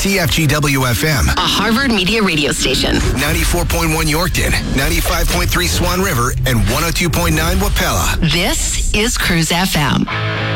CFGW-FM, a Harvard Media radio station. 94.1 Yorkton, 95.3 Swan River, and 102.9 Wapella. This is Cruise FM.